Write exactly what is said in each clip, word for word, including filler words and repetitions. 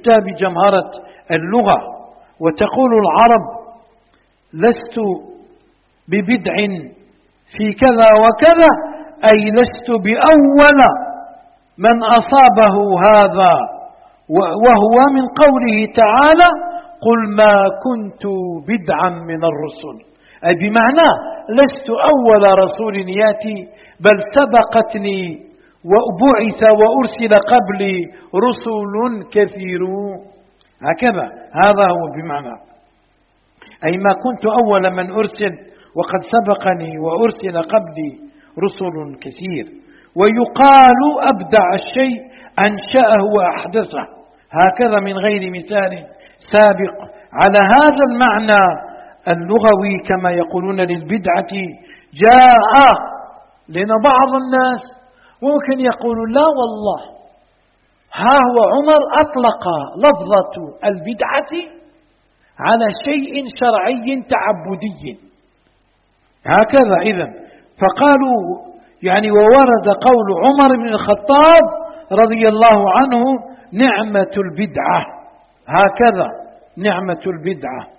كتاب جمهرة اللغة. وتقول العرب: لست ببدع في كذا وكذا، أي لست بأول من أصابه هذا، وهو من قوله تعالى: قل ما كنت بدعا من الرسل، أي بمعنى لست أول رسول يأتي، بل سبقتني وبعث وأرسل قبلي رسل كثيرون. هكذا هذا هو بمعنى، أي ما كنت أول من أرسل، وقد سبقني وأرسل قبلي رسل كثير. ويقال: أبدع الشيء أنشأه وأحدثه، هكذا من غير مثال سابق، على هذا المعنى اللغوي كما يقولون للبدعة جاء. لأن بعض الناس ممكن يقول: لا والله، ها هو عمر أطلق لفظة البدعة على شيء شرعي تعبدي، هكذا إذن. فقالوا يعني وورد قول عمر بن الخطاب رضي الله عنه: نعمة البدعة، هكذا نعمة البدعة.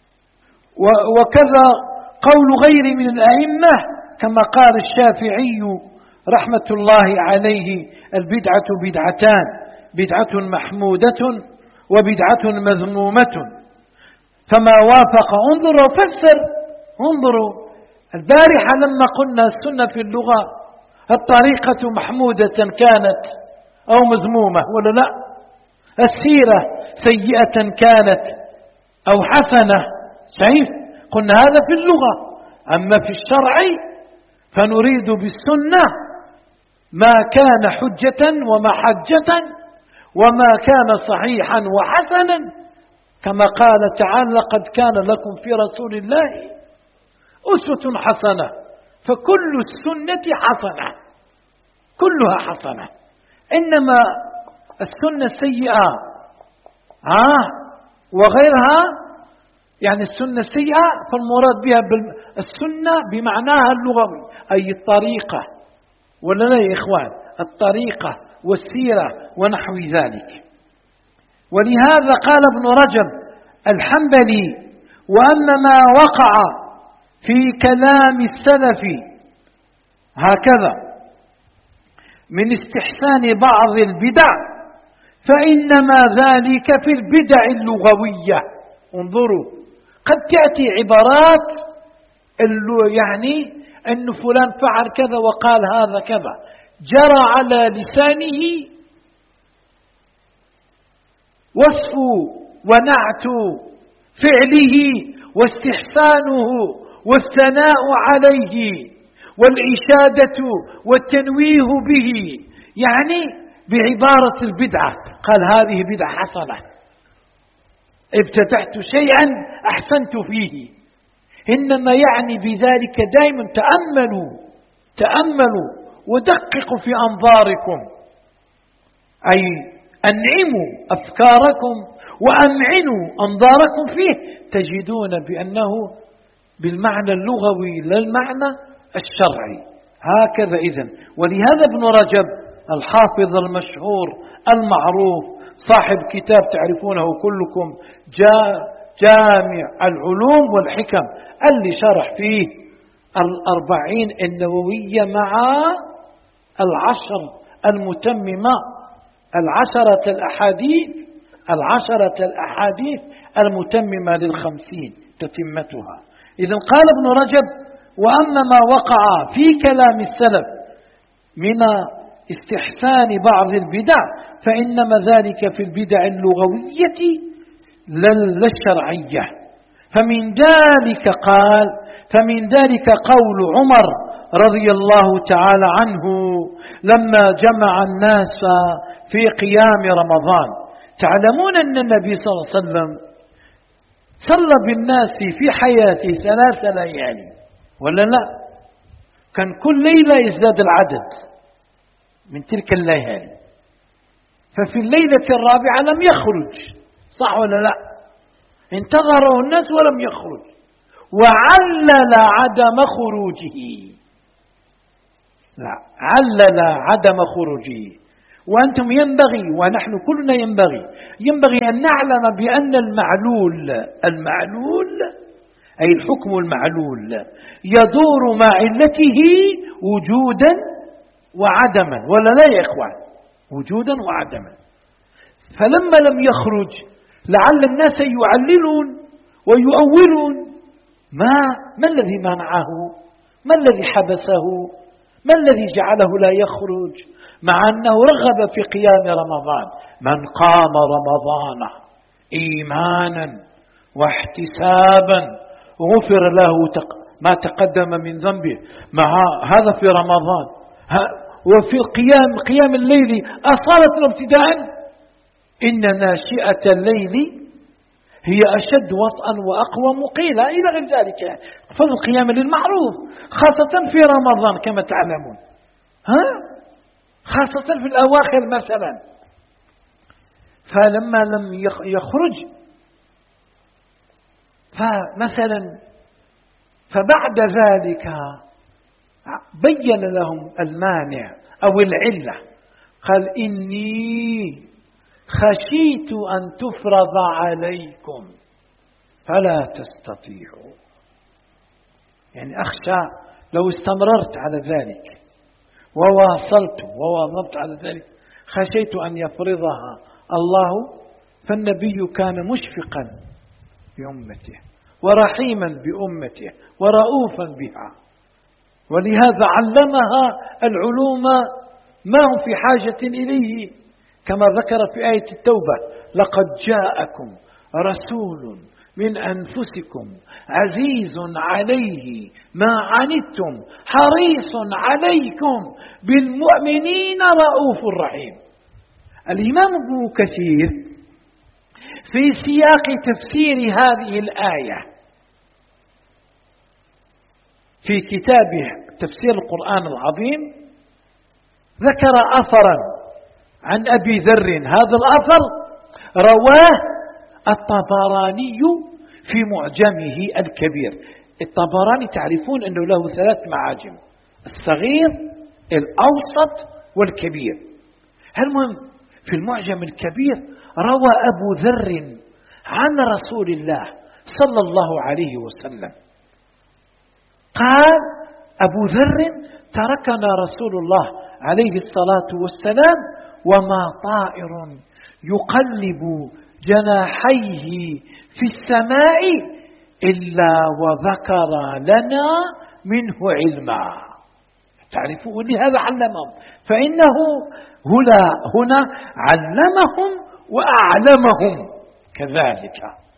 وكذا قول غير من الأئمة كما قال الشافعي رحمة الله عليه: البدعة بدعتان، بدعة محمودة وبدعة مذمومة، فما وافق. انظروا فسر، انظروا البارحة لما قلنا السنة في اللغة الطريقة محمودة كانت أو مذمومة ولا لا؟ السيرة سيئة كانت أو حسنة، صحيح؟ قلنا هذا في اللغة. أما في الشرع فنريد بالسنة ما كان حجة ومحجة، وما كان صحيحا وحسنا، كما قال تعالى: لقد كان لكم في رسول الله أسوة حسنة. فكل السنة حسنة، كلها حسنة. إنما السنة السيئة آه وغيرها، يعني السنة السيئة فالمراد بها السنة بمعناها اللغوي، أي الطريقة، ولا لا يا إخوان؟ الطريقة والسيرة ونحو ذلك. ولهذا قال ابن رجب الحنبلي: وأما ما وقع في كلام السلف هكذا من استحسان بعض البدع فإنما ذلك في البدع اللغوية. انظروا، قد تأتي عبارات يعني أن فلان فعل كذا وقال هذا كذا، جرى على لسانه وصف ونعت فعله واستحسانه والثناء عليه والإشادة والتنويه به، يعني بعبارة البدعة. قال: هذه بدعة حسنة، ابتدعت شيئا أحسنت فيه. إنما يعني بذلك دائما تأملوا تأملوا ودققوا في أنظاركم، أي أنعموا أفكاركم وأمعنوا أنظاركم فيه، تجدون بأنه بالمعنى اللغوي لا المعنى الشرعي. هكذا إذن. ولهذا ابن رجب الحافظ المشهور المعروف صاحب كتاب تعرفونه كلكم جامع العلوم والحكم، اللي شرح فيه الأربعين النووية مع العشر المتممة، العشرة الأحاديث العشرة الأحاديث المتممة للخمسين تتمتها. إذن قال ابن رجب: وأما ما وقع في كلام السلف من استحسان بعض البدع فإنما ذلك في البدع اللغوية لا الشرعية. فمن ذلك قال فمن ذلك قول عمر رضي الله تعالى عنه لما جمع الناس في قيام رمضان. تعلمون أن النبي صلى الله عليه وسلم صلى بالناس في حياته ثلاث ليالي ولا لا؟ كان كل ليلة يزداد العدد من تلك الليالي، ففي الليلة الرابعة لم يخرج، صح ولا لا؟ انتظره الناس ولم يخرج، وعلل عدم خروجه، لا علل عدم خروجه، وأنتم ينبغي ونحن كلنا ينبغي ينبغي أن نعلم بأن المعلول المعلول أي الحكم المعلول يدور مع علته وجودا وعدما، ولا لا يا إخوان؟ وجودا وعدما. فلما لم يخرج لعل الناس يعللون ويؤولون ما ما الذي منعه، ما الذي حبسه، ما الذي جعله لا يخرج، مع أنه رغب في قيام رمضان. من قام رمضان إيمانا واحتسابا غفر له ما تقدم من ذنبه. مع هذا في رمضان. وفي القيام قيام الليل أصالة ابتداء، إن ناشئة الليل هي أشد وطئا وأقوى مقيلة إلى غير ذلك. فضل القيام للمعروف خاصة في رمضان كما تعلمون، ها خاصة في الأواخر مثلا. فلما لم يخرج فمثلا فبعد ذلك بين لهم المانع أو العلة، قال إني خشيت أن تفرض عليكم فلا تستطيعوا. يعني أخشى لو استمررت على ذلك وواصلت وواظبت على ذلك خشيت أن يفرضها الله. فالنبي كان مشفقا بأمته ورحيما بأمته ورؤوفا بها، ولهذا علمها العلوم ما هم في حاجة إليه، كما ذكر في آية التوبة: لقد جاءكم رسول من أنفسكم عزيز عليه ما عنتم حريص عليكم بالمؤمنين رؤوف رحيم. الإمام ابن كثير في سياق تفسير هذه الآية في كتابه تفسير القرآن العظيم ذكر أثرا عن أبي ذر. هذا الأثر رواه الطبراني في معجمه الكبير. الطبراني تعرفون أنه له ثلاث معاجم: الصغير الأوسط والكبير. المهم في المعجم الكبير روى أبو ذر عن رسول الله صلى الله عليه وسلم قال: أبو ذر تركنا رسول الله عليه الصلاة والسلام وما طائر يقلب جناحيه في السماء إلا وذكر لنا منه علما. تعرفوا لهذا علمهم، فإنه هنا, هنا علمهم وأعلمهم كذلك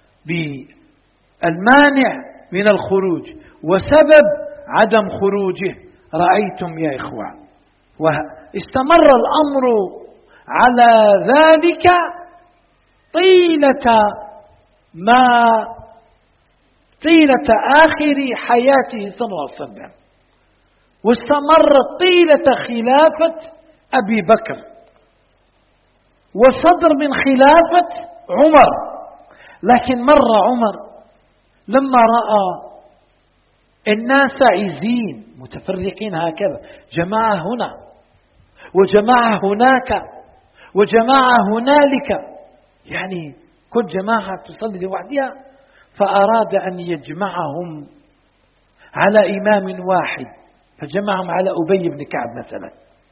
بالمانع من الخروج وسبب عدم خروجه. رأيتم يا إخوان، واستمر الأمر على ذلك طيلة ما طيلة آخر حياته صلى الله عليه وسلم، واستمر طيلة خلافة أبي بكر، وصدر من خلافة عمر. لكن مر عمر لما رأى الناس عزين متفرقين هكذا، جماعة هنا وجماعة هناك وجماعة هنالك، يعني كل جماعة تصلي لوحدها، فأراد أن يجمعهم على إمام واحد، فجمعهم على أبي بن كعب مثلا.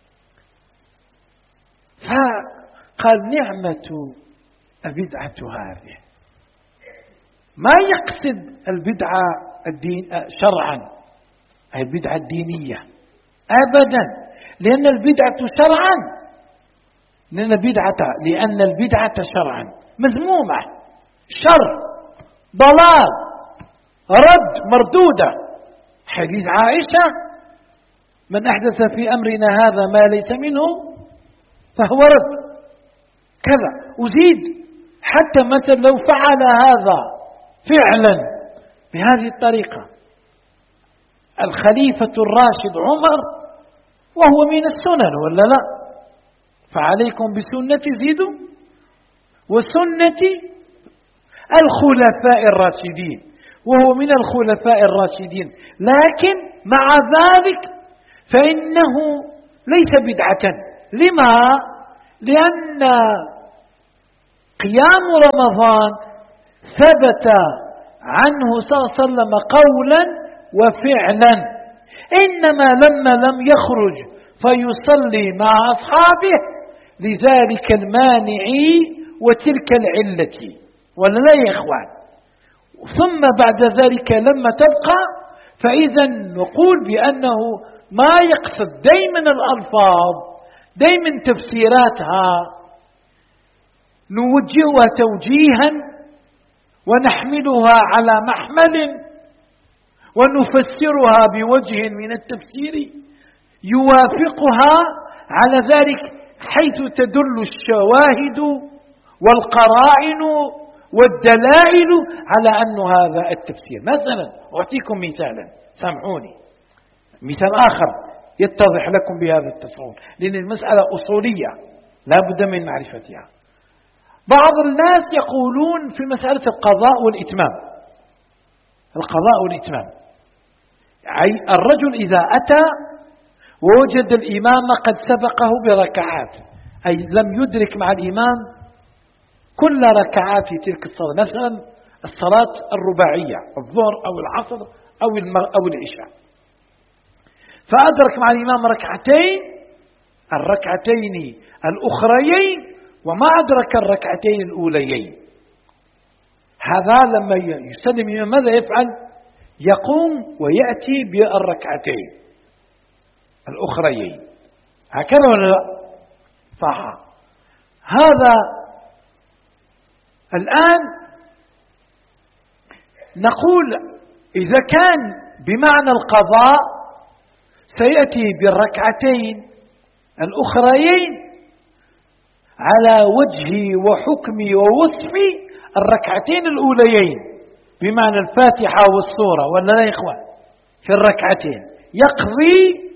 فقال: نعمة البدعة هذه. ما يقصد البدعة الدين شرعا أي البدعة الدينية أبدا، لأن البدعة شرعا لأن البدعة لأن البدعة شرعا مذمومة، شر، ضلال، رد، مردودة. حديث عائشة: من أحدث في أمرنا هذا ما ليس منه فهو رد كذا. وزيد حتى مثلا لو فعل هذا فعلا بهذه الطريقة الخليفة الراشد عمر وهو من السنن ولا لا، فعليكم بسنة زيدوا وسنة الخلفاء الراشدين، وهو من الخلفاء الراشدين. لكن مع ذلك فإنه ليس بدعة. لما؟ لأن قيام رمضان ثبت عنه صلى الله عليه وسلم قولا وفعلا، إنما لما لم يخرج فيصلي مع أصحابه لذلك المانع وتلك العلة، ولا لا يا إخوان؟ ثم بعد ذلك لما تبقى فإذا نقول بأنه ما يقصد دائما الألفاظ، دائما تفسيراتها نوجهها توجيها ونحملها على محمل ونفسرها بوجه من التفسير يوافقها على ذلك، حيث تدل الشواهد والقرائن والدلائل على أن هذا التفسير. مثلا أعطيكم مثالا، سامحوني، مثال آخر يتضح لكم بهذا التصور، لأن المسألة أصولية لا بد من معرفتها. بعض الناس يقولون في مسألة القضاء والإتمام، القضاء والإتمام أي الرجل إذا أتى ووجد الإمام قد سبقه بركعات، أي لم يدرك مع الإمام كل ركعات تلك الصلاة، مثلا الصلاة الرباعية الظهر أو العصر أو أو العشاء، فأدرك مع الإمام ركعتين الركعتين الأخريين وما أدرك الركعتين الأوليين، هذا لما يسلم ماذا يفعل؟ يقوم ويأتي بالركعتين الأخريين، هكذا ولا لا؟ صح. هذا الآن نقول إذا كان بمعنى القضاء سيأتي بالركعتين الأخريين على وجه وحكم ووصف الركعتين الأوليين بمعنى الفاتحة والسورة، ولا لا يا إخوان؟ في الركعتين يقضي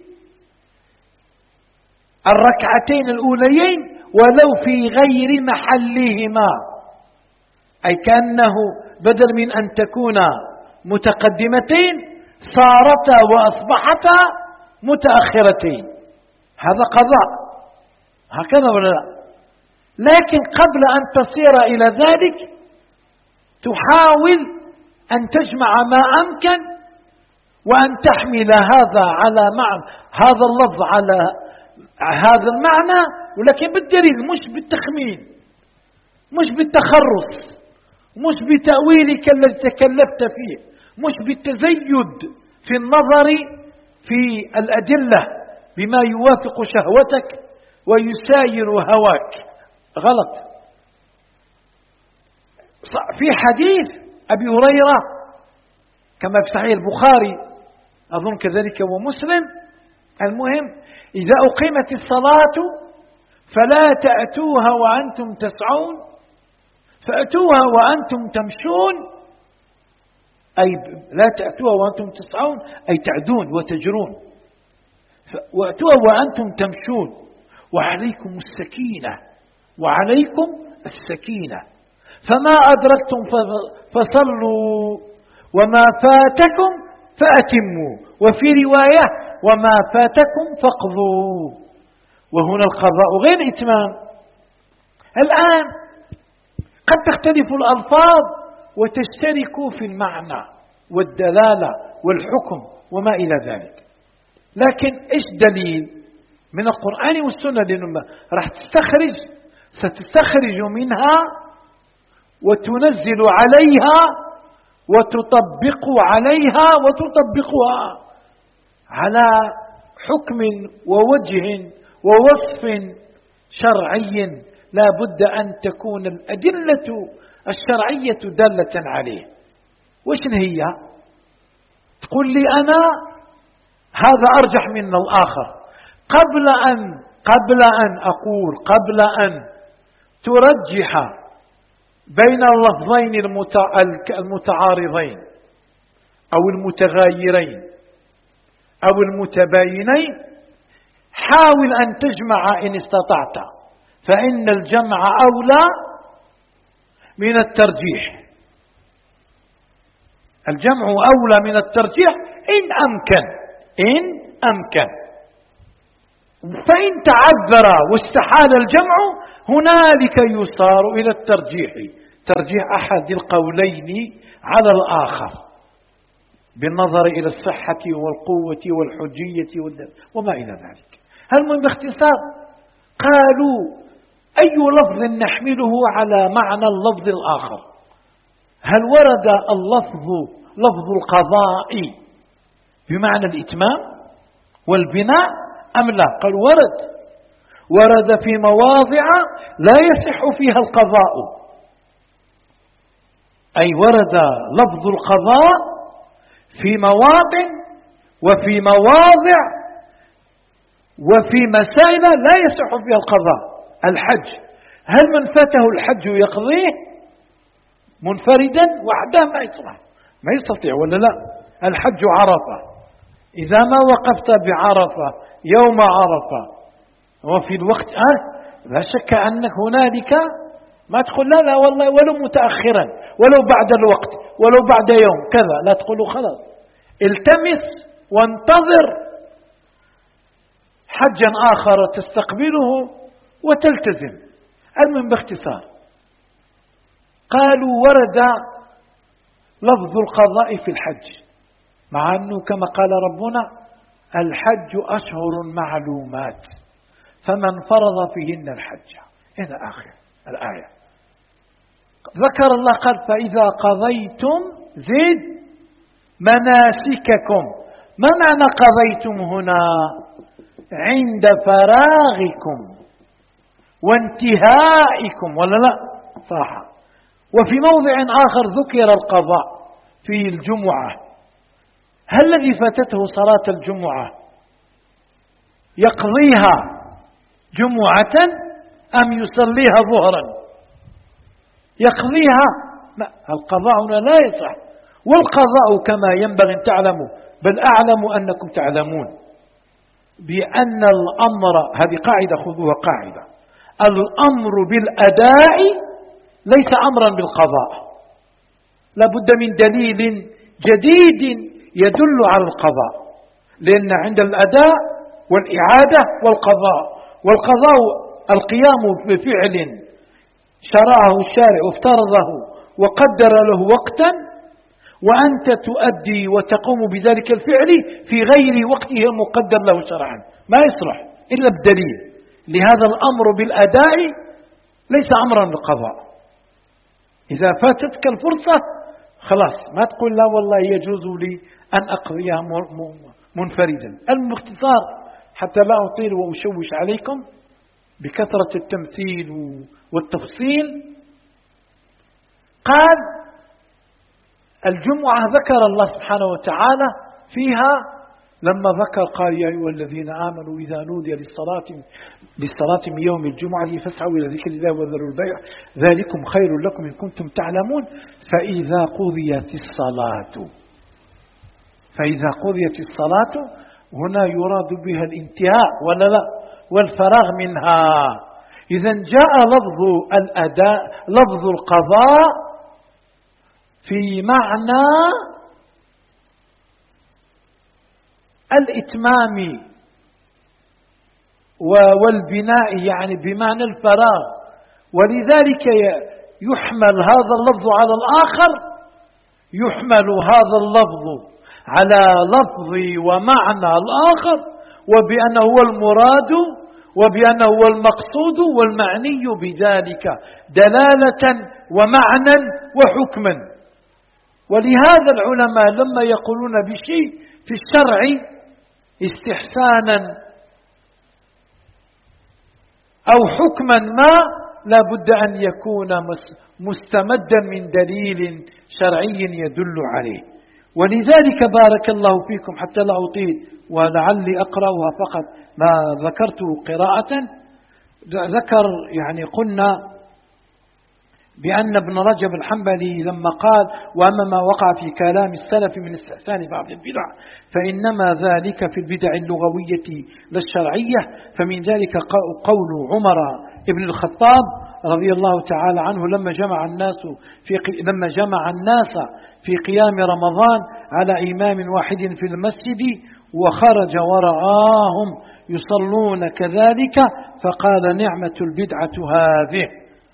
الركعتين الأوليين ولو في غير محلهما، أي كأنه بدل من أن تكونا متقدمتين صارتا وأصبحتا متأخرتين، هذا قضاء، هكذا ولا لا؟ لكن قبل أن تصير إلى ذلك تحاول أن تجمع ما أمكن وأن تحمل هذا على معنى هذا اللفظ على هذا المعنى، ولكن بالدليل مش بالتخمين، مش بالتخرص، مش بتأويلك الذي تكلفت فيه، مش بالتزيد في النظر في الأدلة بما يوافق شهوتك ويساير هواك، غلط. في حديث أبي هريرة كما في صحيح البخاري أظن كذلك ومسلم، المهم إذا أقيمت الصلاة فلا تأتوها وأنتم تسعون فأتوها وأنتم تمشون، أي لا تأتوها وأنتم تسعون أي تعدون وتجرون، وأتوها وأنتم تمشون وعليكم السكينة، وعليكم السكينة، فما أدركتم فصلوا وما فاتكم فأتموا، وفي رواية وما فاتكم فاقضوا، وهنا القضاء غير الإتمام. الآن قد تختلف الألفاظ وتشترك في المعنى والدلالة والحكم وما إلى ذلك، لكن إيش دليل من القرآن والسنة؟ لأنه راح تستخرج ستستخرج منها وتنزل عليها وتطبق عليها وتطبقها على حكم ووجه ووصف شرعي، لا بد أن تكون الأدلة الشرعية دالة عليه. وش هي؟ تقول لي أنا هذا أرجح من الآخر، قبل أن قبل أن أقول قبل أن ترجح بين اللفظين المتعارضين أو المتغايرين أو المتباينين، حاول أن تجمع إن استطعت، فإن الجمع أولى من الترجيح، الجمع أولى من الترجيح إن أمكن إن أمكن فإن تعذر واستحال الجمع هنالك يصار إلى الترجيح، ترجيح أحد القولين على الآخر بالنظر إلى الصحة والقوة والحجية وما إلى ذلك. هل باختصار قالوا أي لفظ نحمله على معنى اللفظ الآخر؟ هل ورد اللفظ لفظ القضاء بمعنى الإتمام والبناء أم لا؟ قال ورد، ورد في مواضع لا يصح فيها القضاء، أي ورد لفظ القضاء في مواطن وفي مواضع وفي مسائل لا يصح فيها القضاء. الحج، هل من فاته الحج يقضيه منفردا وحده؟ ما يصلح، ما يستطيع ولا لا؟ الحج عرفة، إذا ما وقفت بعرفة يوم عرفة وفي الوقت آه لا شك أنك هنالك ما تقول لا لا والله ولو متأخرا ولو بعد الوقت ولو بعد يوم كذا، لا تقولوا خلاص، التمس وانتظر حجا آخر تستقبله وتلتزم. المهم باختصار قالوا ورد لفظ القضاء في الحج، مع أنه كما قال ربنا الحج أشهر معلومات فمن فرض فيهن الحج إلى آخر الآية. ذكر الله قال فإذا قضيتم زد مناسككم. ما معنى قضيتم هنا؟ عند فراغكم وانتهائكم ولا لا؟ صح. وفي موضع آخر ذكر القضاء في الجمعة. هل الذي فاتته صلاة الجمعة يقضيها جمعة أم يصليها ظهرا؟ يقضيها. القضاء هنا لا يصح. والقضاء كما ينبغي أن تعلموا، بل أعلم أنكم تعلمون بأن الأمر، هذه قاعدة خذوها قاعدة، الأمر بالأداء ليس أمرا بالقضاء، لابد من دليل جديد يدل على القضاء، لأن عند الأداء والإعادة والقضاء، والقضاء القيام بفعل شرعه الشارع وافترضه وقدر له وقتا، وأنت تؤدي وتقوم بذلك الفعل في غير وقته المقدر له شرعا، ما يصلح إلا بدليل. لهذا الأمر بالأداء ليس أمرا بالقضاء. إذا فاتتك الفرصة خلاص ما تقول لا والله يجوز لي أن أقضيها منفردا. المختصار حتى لا أطيل وأشوش عليكم بكثرة التمثيل والتفصيل، قال الجمعة ذكر الله سبحانه وتعالى فيها لما ذكر قال يا أيها الذين آمنوا إذا نودي للصلاة للصلاة من يوم الجمعة فاسعوا إلى ذكر الله وذروا البيع ذلكم خير لكم إن كنتم تعلمون. فإذا قضيت الصلاة فإذا قضيت الصلاة هنا يراد بها الانتهاء ولا لا والفراغ منها. إذا جاء لفظ الأداء لفظ القضاء في معنى الإتمام والبناء، يعني بمعنى الفراغ، ولذلك يحمل هذا اللفظ على الآخر، يحمل هذا اللفظ على لفظ ومعنى الآخر، وبأنه هو المراد وبأنه هو المقصود والمعني بذلك دلالة ومعنى وحكما. ولهذا العلماء لما يقولون بشيء في الشرع استحسانا أو حكما ما لا بد أن يكون مستمدا من دليل شرعي يدل عليه. ولذلك بارك الله فيكم حتى لا أطيل ولعلي أقرأها فقط ما ذكرته قراءة. ذكر يعني قلنا بأن ابن رجب الحنبلي لما قال وأما ما وقع في كلام السلف من استحسان بعض البدع فإنما ذلك في البدع اللغوية لا الشرعية، فمن ذلك قول عمر ابن الخطاب رضي الله تعالى عنه لما جمع الناس في لما جمع الناس في قيام رمضان على إمام واحد في المسجد وخرج ورآهم يصلون كذلك فقال نعمة البدعة هذه.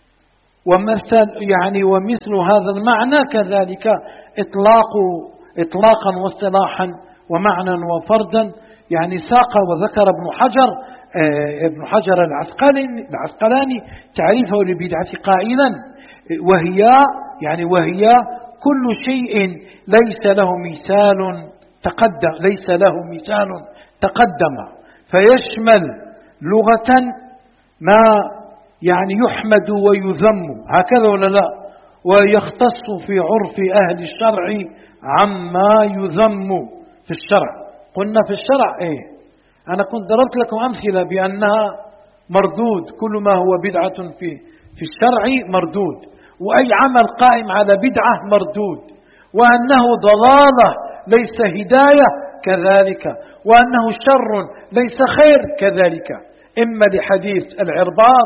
ومثل يعني ومثل هذا المعنى كذلك إطلاق إطلاقا واصطلاحا ومعنى وفردا، يعني ساق وذكر ابن حجر ابن حجر العسقلاني العسقلاني تعريفه للبدعة قائلا وهي يعني وهي كل شيء ليس له مثال تقدم ليس له مثال تقدم فيشمل لغة ما يعني يحمد ويذم، هكذا ولا لا؟ ويختص في عرف أهل الشرع عما يذم في الشرع. قلنا في الشرع إيه؟ أنا كنت ضربت لكم أمثلة بأنها مردود، كل ما هو بدعة في في الشرع مردود، وأي عمل قائم على بدعة مردود، وأنه ضلالة ليس هداية كذلك، وأنه شر ليس خير كذلك. إما لحديث العرباض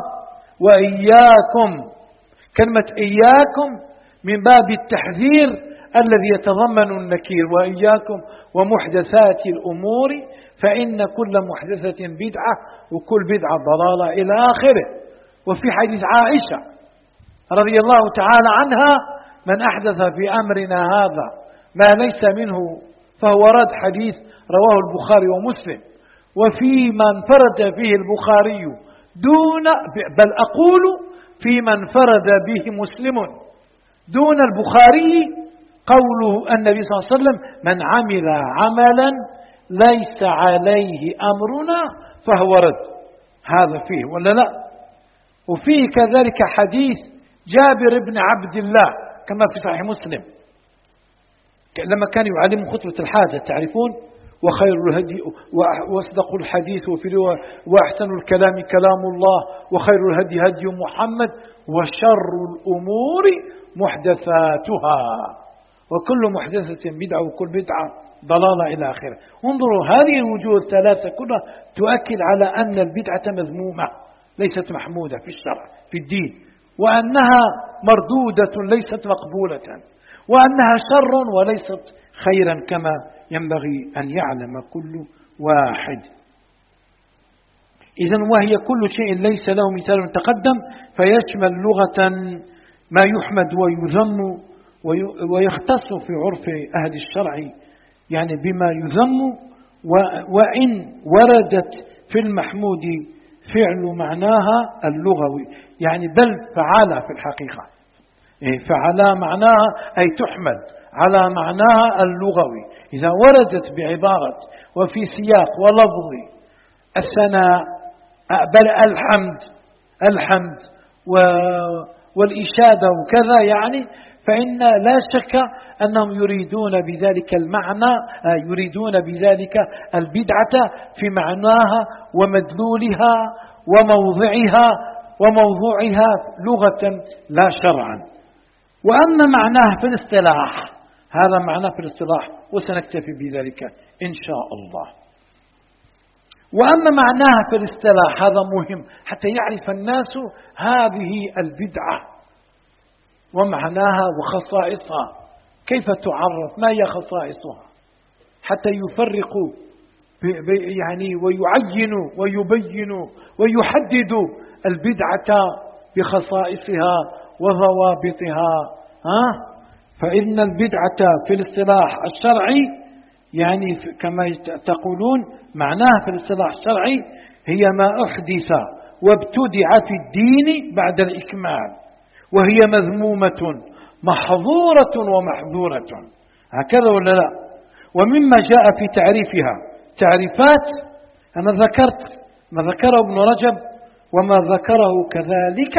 وإياكم، كلمة إياكم من باب التحذير الذي يتضمن النكير، وإياكم ومحدثات الأمور فإن كل محدثة بدعة وكل بدعة ضلالة إلى آخره. وفي حديث عائشة رضي الله تعالى عنها من أحدث في أمرنا هذا ما ليس منه فهو رد، حديث رواه البخاري ومسلم. وفي من انفرد فيه البخاري دون بل أقول في من انفرد به مسلم دون البخاري قوله النبي صلى الله عليه وسلم من عمل عملا ليس عليه أمرنا فهو رد، هذا فيه ولا لا؟ وفيه كذلك حديث جابر بن عبد الله كما في صحيح مسلم لما كان يعلم خطبة الحاجة، تعرفون وخير الهدي واصدق الحديث وفي وأحسن الكلام كلام الله وخير الهدي هدي محمد وشر الأمور محدثاتها وكل محدثة بدعة وكل بدعة ضلالة إلى آخره. انظروا هذه الوجوه الثلاثة كلها تؤكد على أن البدعة مذمومة ليست محمودة في الشرع في الدين، وأنها مردودة ليست مقبولة، وأنها شر وليست خيرا كما ينبغي أن يعلم كل واحد. إذن وهي كل شيء ليس له مثال تقدم فيشمل لغة ما يحمد ويذم ويختص في عرف أهل الشرع يعني بما يذم، وإن وردت في المحمود فعل معناها اللغوي، يعني بل فعل في الحقيقة فعل معناها أي تحمد على معناها اللغوي إذا وردت بعبارة وفي سياق ولفظ الثناء بل الحمد الحمد والإشادة وكذا، يعني فإن لا شك أنهم يريدون بذلك المعنى يريدون بذلك البدعة في معناها ومدلولها وموضعها وموضوعها لغة لا شرعا. وأما معناه في الاصطلاح هذا معناه في الاصطلاح وسنكتفي بذلك إن شاء الله. وأما معناها في الاصطلاح هذا مهم حتى يعرف الناس هذه البدعة ومعناها وخصائصها كيف تعرف، ما هي خصائصها، حتى يفرقوا يعني ويعينوا ويبينوا ويحددوا البدعة بخصائصها وضوابطها. ها؟ فإن البدعة في الاصطلاح الشرعي يعني كما تقولون معناها في الاصطلاح الشرعي هي ما أحدث وابتدع في الدين بعد الإكمال، وهي مذمومة محظورة ومحذورة، هكذا ولا لا؟ ومما جاء في تعريفها تعريفات أنا ذكرت ما ذكره ابن رجب وما ذكره كذلك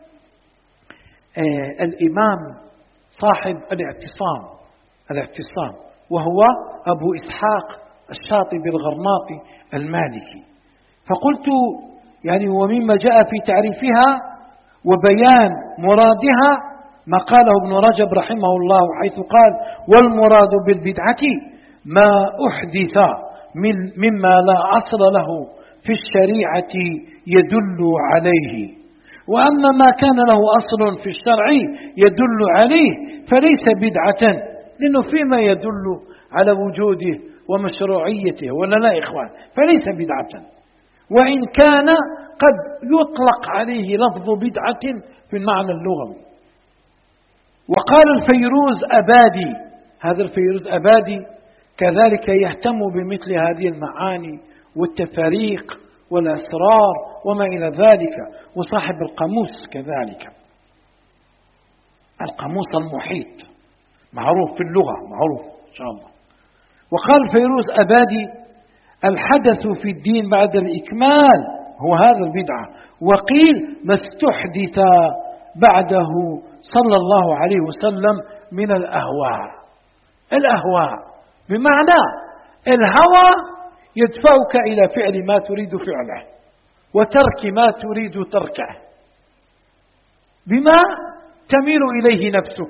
آه الإمام صاحب الاعتصام الاعتصام وهو أبو إسحاق الشاطبي الغرناطي المالكي. فقلت يعني ومما جاء في تعريفها وبيان مرادها ما قاله ابن رجب رحمه الله حيث قال والمراد بالبدعة ما أحدث من مما لا أصل له في الشريعة يدل عليه، وأما ما كان له أصل في الشرع يدل عليه فليس بدعة، لأنه فيما يدل على وجوده ومشروعيته ولا لا إخوان؟ فليس بدعة، وإن كان قد يطلق عليه لفظ بدعة في المعنى اللغوي. وقال الفيروز أبادي، هذا الفيروز أبادي كذلك يهتم بمثل هذه المعاني والتفاريق والأسرار وما إلى ذلك، وصاحب القاموس كذلك، القاموس المحيط معروف في اللغة، معروف إن شاء الله. وقال الفيروز أبادي الحدث في الدين بعد الإكمال هو هذا البدعة، وقيل ما استحدث بعده صلى الله عليه وسلم من الأهواء. الأهواء بمعنى الهوى يدفعك إلى فعل ما تريد فعله وترك ما تريد تركه بما تميل إليه نفسك،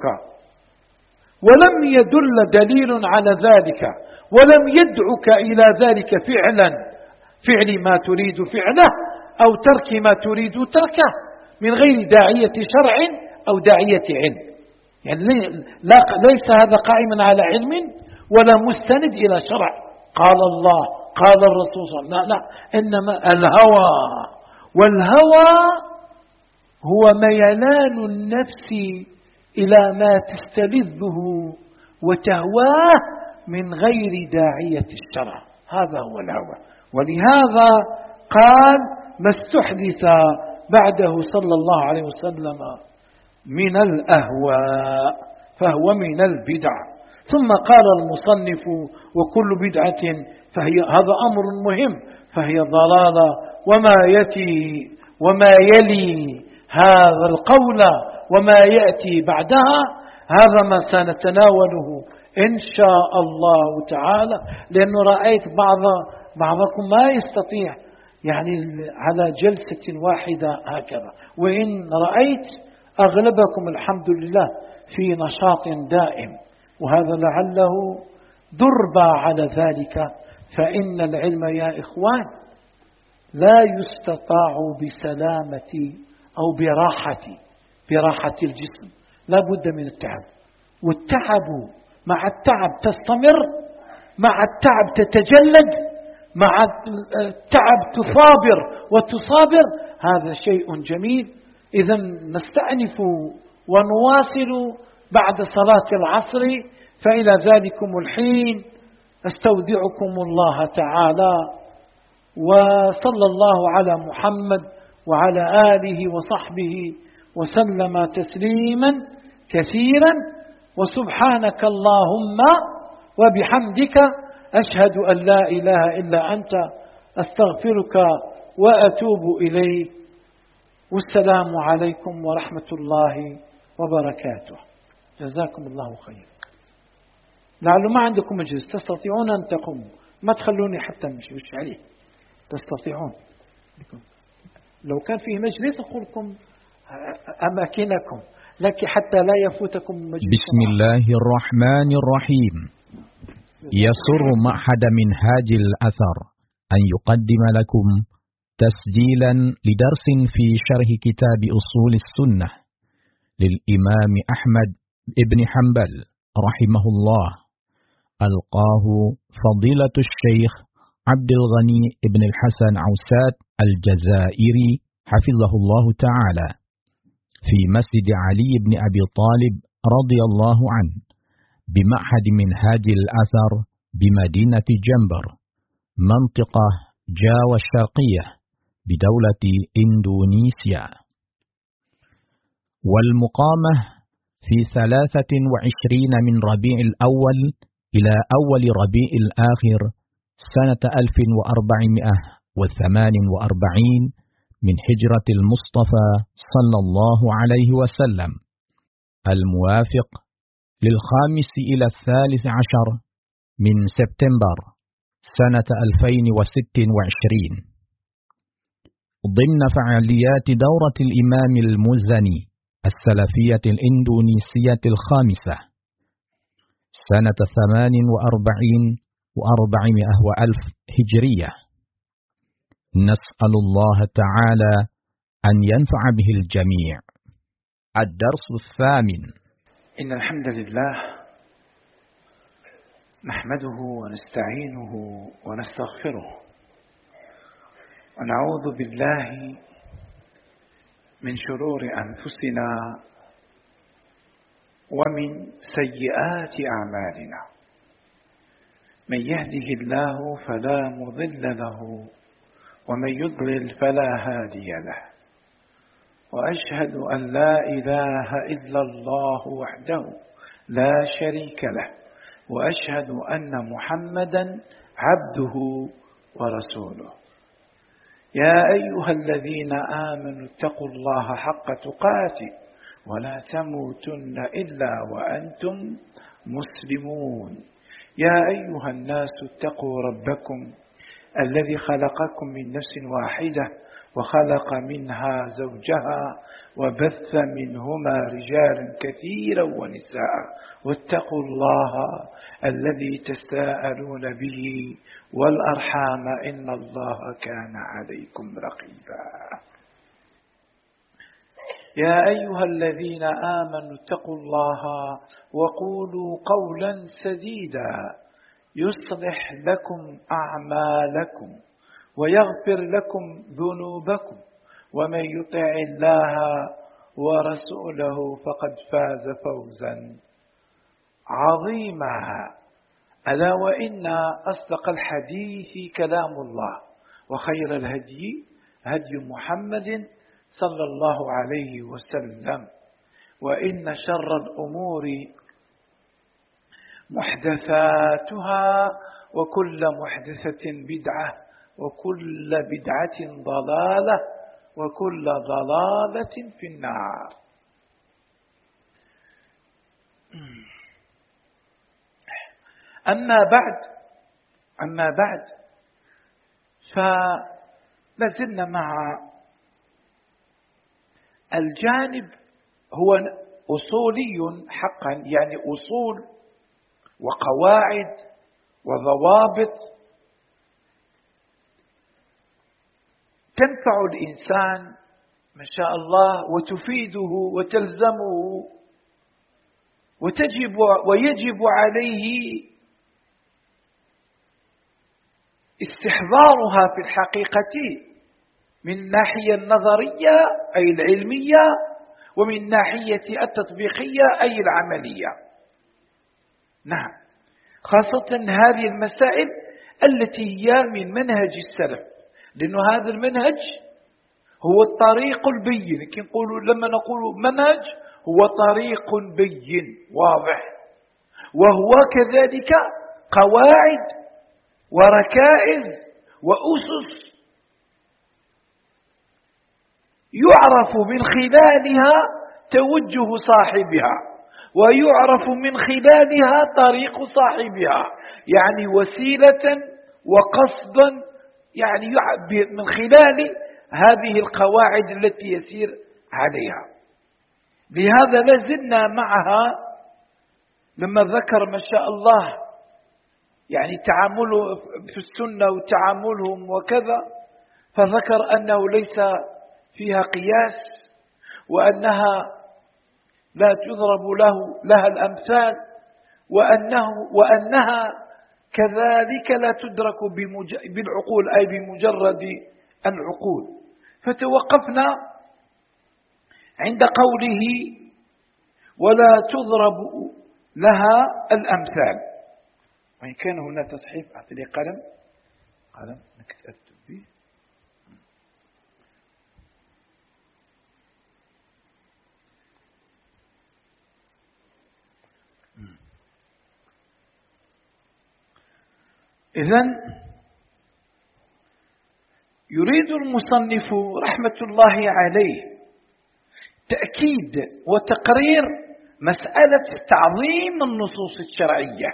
ولم يدل دليل على ذلك ولم يدعك إلى ذلك فعلا، فعل ما تريد فعله أو ترك ما تريد تركه من غير داعية شرع أو داعية علم. يعني ليس هذا قائما على علم ولا مستند إلى شرع قال الله قال الرسول صلى الله عليه وسلم، لا لا، إنما الهوى، والهوى هو ميلان النفس إلى ما تستلذه وتهواه من غير داعية الشرع، هذا هو الهوى. ولهذا قال ما استحدث بعده صلى الله عليه وسلم من الأهواء فهو من البدع. ثم قال المصنف وكل بدعة فهي، هذا أمر مهم، فهي ضلالة، وما يأتي وما يلي هذا القول وما يأتي بعدها هذا ما سنتناوله إن شاء الله تعالى، لأنه رأيت بعض بعضكم ما يستطيع يعني على جلسة واحدة هكذا، وإن رأيت أغلبكم الحمد لله في نشاط دائم، وهذا لعله دربا على ذلك. فإن العلم يا إخوان لا يستطاع بسلامة أو براحة براحة الجسم، لا بد من التعب، والتعب مع التعب تستمر، مع التعب تتجلد، مع التعب تصابر وتصابر، هذا شيء جميل. إذا نستأنف ونواصل بعد صلاة العصر، فإلى ذلكم الحين استودعكم الله تعالى، وصلى الله على محمد وعلى آله وصحبه وسلم تسليما كثيرا، وسبحانك اللهم وبحمدك أشهد أن لا إله إلا أنت أستغفرك وأتوب إليك، والسلام عليكم ورحمة الله وبركاته. جزاكم الله خير. لعله ما عندكم مجلس تستطيعون أن تقوموا، ما تخلوني حتى نمشي وش عليه، تستطيعون. لو كان فيه مجلس أقول لكم أماكنكم، لكن حتى لا يفوتكم مجلس. بسم الله الرحمن الرحيم. يسر معهد منهاج الأثر أن يقدم لكم تسجيلا لدرس في شرح كتاب أصول السنة للإمام أحمد ابن حنبل رحمه الله، ألقاه فضيلة الشيخ عبد الغني ابن الحسن عوسات الجزائري حفظه الله تعالى في مسجد علي بن أبي طالب رضي الله عنه بمعهد منهاج الأثر بمدينة جنبر منطقة جاوة الشرقية بدولة إندونيسيا، والمقامة في ثلاثة وعشرين من ربيع الأول إلى أول ربيع الآخر سنة ألف وأربعمائة وثمان وأربعين من هجرة المصطفى صلى الله عليه وسلم، الموافق للخامس إلى الثالث عشر من سبتمبر سنة ألفين وست وعشرين، ضمن فعاليات دورة الإمام المزني السلفية الإندونيسية الخامسة سنة ثمان وأربعين وأربعمائة وألف هجرية. نسأل الله تعالى أن ينفع به الجميع. الدرس الثامن. إن الحمد لله نحمده ونستعينه ونستغفره ونعوذ بالله من شرور أنفسنا ومن سيئات أعمالنا. من يهده الله فلا مضل له ومن يضلل فلا هادي له، وأشهد أن لا إله إلا الله وحده لا شريك له، وأشهد أن محمدا عبده ورسوله. يا أيها الذين آمنوا اتقوا الله حق تقاته ولا تموتن إلا وأنتم مسلمون. يا أيها الناس اتقوا ربكم الذي خلقكم من نفس واحدة وخلق منها زوجها وبث منهما رجالا كثيرا ونساء، واتقوا الله الذي تساءلون به والأرحام إن الله كان عليكم رقيبا. يا أيها الذين آمنوا اتقوا الله وقولوا قولا سديدا يصلح لكم أعمالكم ويغفر لكم ذنوبكم، ومن يطع الله ورسوله فقد فاز فوزا عظيما. ألا وإن أصدق الحديث كلام الله، وخير الهدي هدي محمد صلى الله عليه وسلم، وإن شر الأمور محدثاتها، وكل محدثة بدعة، وكل بدعة ضلالة، وكل ضلالة في النار. أما بعد أما بعد فلازلنا مع الجانب هو أصولي حقا، يعني أصول وقواعد وضوابط تنفع الإنسان ما شاء الله وتفيده وتلزمه، وتجب ويجب عليه استحضارها في الحقيقة من الناحية النظرية أي العلمية، ومن الناحية التطبيقية أي العملية. نعم، خاصة هذه المسائل التي هي من منهج السلف، لأن هذا المنهج هو الطريق البين. لما نقول منهج هو طريق بين واضح، وهو كذلك قواعد وركائز وأسس يعرف من خلالها توجه صاحبها، ويعرف من خلالها طريق صاحبها، يعني وسيلة وقصدا، يعني من خلال هذه القواعد التي يسير عليها. لهذا لازلنا معها لما ذكر ما شاء الله يعني تعامله في السنة وتعاملهم وكذا، فذكر أنه ليس فيها قياس، وأنها لا تضرب له لها الأمثال، وأنه وأنها كذلك لا تدرك بالعقول أي بمجرد العقول. فتوقفنا عند قوله ولا تضرب لها الأمثال. وإن كان هنا تصحيف أعطي لي قلم قلم نكتب به. إذن يريد المصنف رحمة الله عليه تأكيد وتقرير مسألة تعظيم النصوص الشرعية.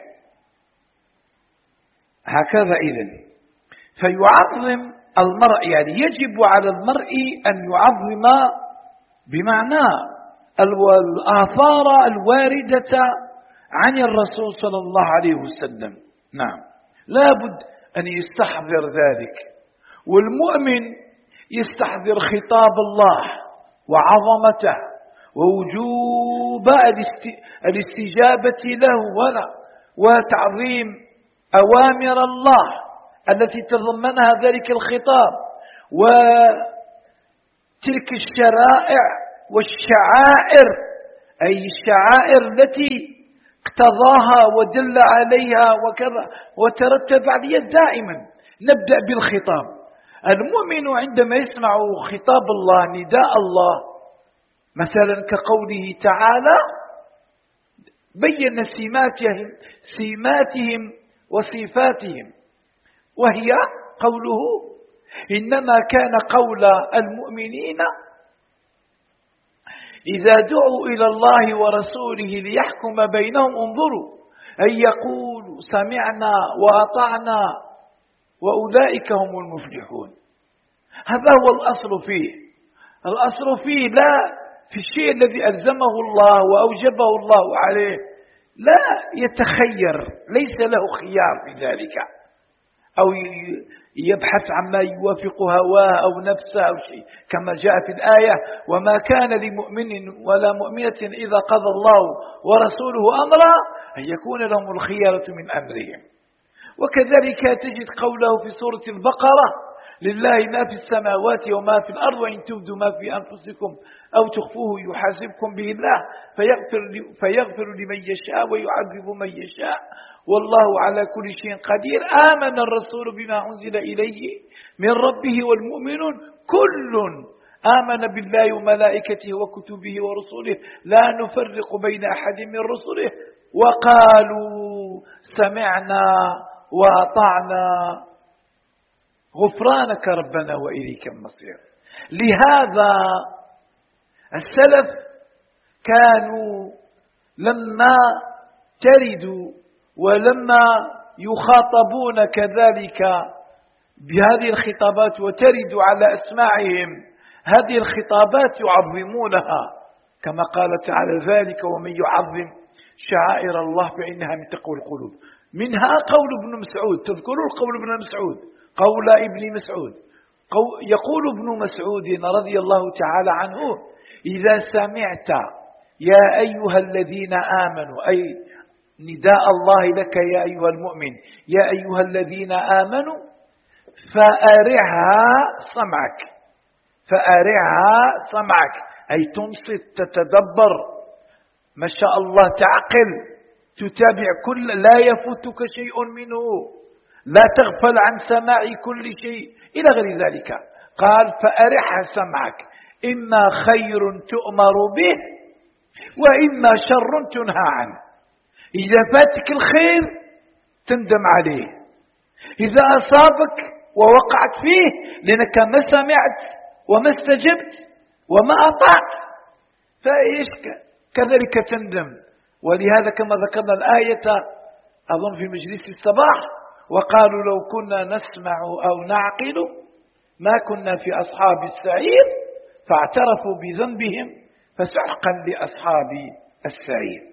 هكذا إذن فيعظم المرء، يعني يجب على المرء أن يعظم بمعنى الآثار الواردة عن الرسول صلى الله عليه وسلم. نعم، لا بد أن يستحضر ذلك، والمؤمن يستحضر خطاب الله وعظمته ووجوب الاستجابة له ولا وتعظيم أوامر الله التي تضمنها ذلك الخطاب وتلك الشرائع والشعائر، أي الشعائر التي اقتضاها ودل عليها وكذا وترتب عليها. دائما نبدأ بالخطاب. المؤمن عندما يسمع خطاب الله، نداء الله، مثلا كقوله تعالى بين سماتهم سماتهم وصفاتهم، وهي قوله إنما كان قول المؤمنين إذا دعوا إلى الله ورسوله ليحكم بينهم انظروا أن يقولوا سمعنا وأطعنا وأولئك هم المفلحون. هذا هو الأصل فيه. الأصل فيه لا في الشيء الذي ألزمه الله وأوجبه الله عليه، لا يتخير، ليس له خيار في ذلك، أو يبحث عما يوافق هواه أو نفسه أو شيء، كما جاء في الآية وما كان لمؤمن ولا مؤمنة إذا قضى الله ورسوله أمرا أن يكون لهم الخيارة من أمرهم. وكذلك تجد قوله في سورة البقرة لله ما في السماوات وما في الأرض وإن تبدوا ما في أنفسكم أو تخفوه يحاسبكم به الله فيغفر, فيغفر لمن يشاء ويعذب من يشاء والله على كل شيء قدير. آمن الرسول بما أنزل إليه من ربه والمؤمنون كل آمن بالله وملائكته وكتبه ورسله لا نفرق بين أحد من رسله وقالوا سمعنا وأطعنا غفرانك ربنا وإليك المصير. لهذا السلف كانوا لما تردوا ولما يخاطبون كذلك بهذه الخطابات وترد على أسماعهم هذه الخطابات يعظمونها، كما قال تعالى ذلك ومن يعظم شعائر الله فإنها من تقوى القلوب. منها قول ابن مسعود، تذكرون قول ابن مسعود، قول ابن مسعود، يقول ابن مسعود رضي الله تعالى عنه إذا سمعت يا أيها الذين آمنوا، أي نداء الله لك يا أيها المؤمن يا أيها الذين آمنوا فأرعها سمعك، فأرعها سمعك أي تنصت تتدبر ما شاء الله تعقل تتابع كل لا يفوتك شيء منه، لا تغفل عن سماع كل شيء إلى غير ذلك. قال فأرعها سمعك إما خير تؤمر به وإما شر تنهى عنه. إذا فاتك الخير تندم عليه، إذا أصابك ووقعت فيه لأنك ما سمعت وما استجبت وما أطعت فإيش كذلك تندم. ولهذا كما ذكرنا الآية أظن في مجلس الصباح وقالوا لو كنا نسمع أو نعقل ما كنا في أصحاب السعير فاعترفوا بذنبهم فسحقا لأصحاب السعير.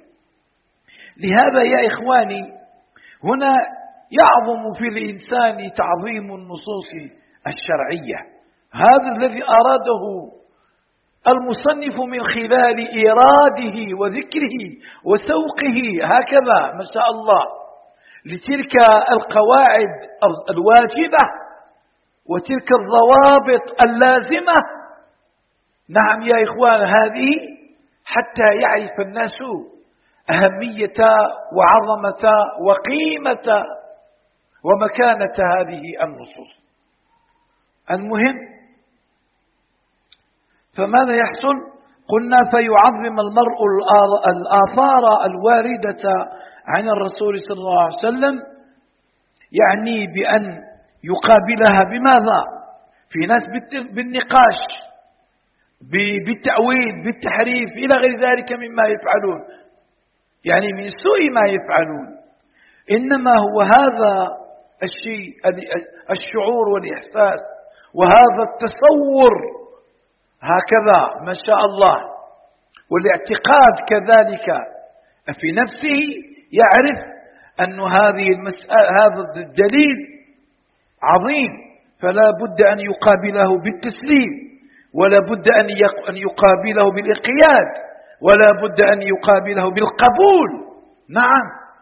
لهذا يا إخواني هنا يعظم في الإنسان تعظيم النصوص الشرعية، هذا الذي أراده المصنف من خلال إراده وذكره وسوقه هكذا ما شاء الله لتلك القواعد الواجبة وتلك الضوابط اللازمة. نعم يا إخوان، هذه حتى يعرف الناس أهمية وعظمة وقيمة ومكانة هذه النصوص. المهم فماذا يحصل؟ قلنا فيعظم المرء الآثار الواردة عن الرسول صلى الله عليه وسلم، يعني بأن يقابلها بماذا؟ في ناس بالنقاش بالتأويل بالتحريف إلى غير ذلك مما يفعلون، يعني من سوء ما يفعلون. إنما هو هذا الشيء الشعور والإحساس وهذا التصور هكذا ما شاء الله والاعتقاد كذلك في نفسه يعرف أن هذه المسألة هذا الدليل عظيم فلا بد أن يقابله بالتسليم ولا بد أن يقابله بالإنقياد ولا بد أن يقابله بالقبول. نعم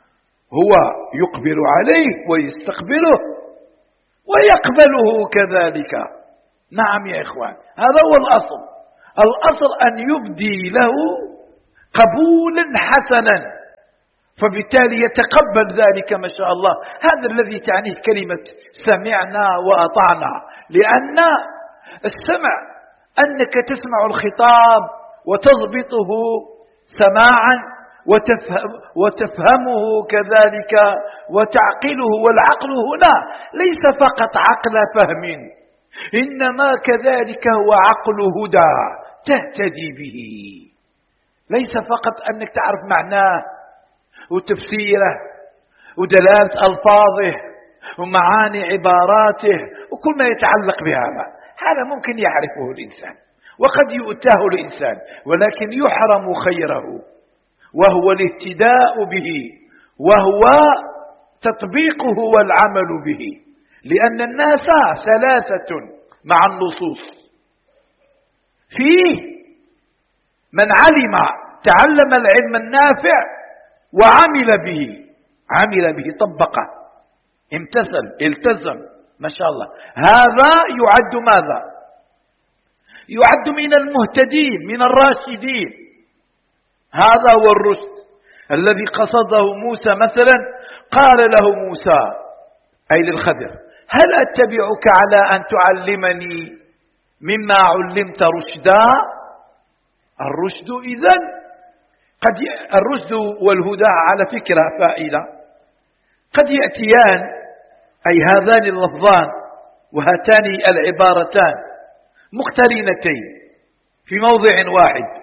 هو يقبل عليه ويستقبله ويقبله كذلك. نعم يا إخوان، هذا هو الأصل. الأصل أن يبدي له قبولا حسنا، فبالتالي يتقبل ذلك ما شاء الله. هذا الذي تعنيه كلمة سمعنا وأطعنا، لأن السمع أنك تسمع الخطاب وتضبطه سماعا وتفهم وتفهمه كذلك وتعقله. والعقل هنا ليس فقط عقل فهم، إنما كذلك هو عقل هدى تهتدي به. ليس فقط أنك تعرف معناه وتفسيره ودلالة ألفاظه ومعاني عباراته وكل ما يتعلق بهذا، هذا ممكن يعرفه الإنسان وقد يؤتاه الإنسان، ولكن يحرم خيره وهو الاهتداء به وهو تطبيقه والعمل به. لأن الناس ثلاثة مع النصوص، فيه من علم تعلم العلم النافع وعمل به، عمل به طبقه امتثل التزم ما شاء الله، هذا يعد ماذا؟ يعد من المهتدين من الراشدين. هذا هو الرشد الذي قصده موسى مثلا. قال له موسى أي للخضر: هل أتبعك على أن تعلمني مما علمت رشدا؟ الرشد إذن قد ي... الرشد والهدى على فكرة فائدة قد يأتيان، أي هذان اللفظان وهاتان العبارتان مقترنتين في موضع واحد،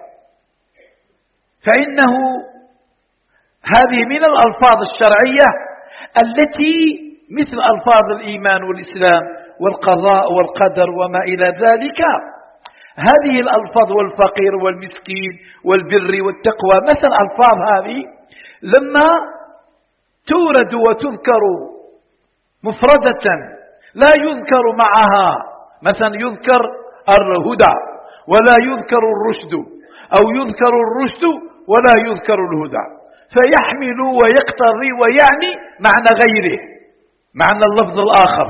فإنه هذه من الألفاظ الشرعية التي مثل ألفاظ الإيمان والإسلام والقضاء والقدر وما إلى ذلك. هذه الألفاظ والفقير والمسكين والبر والتقوى مثل ألفاظ هذه لما تورد وتذكر مفردة لا يذكر معها، مثلا يذكر الهدى ولا يذكر الرشد، أو يذكر الرشد ولا يذكر الهدى، فيحمل ويقتضي ويعني معنى غيره، معنى اللفظ الآخر.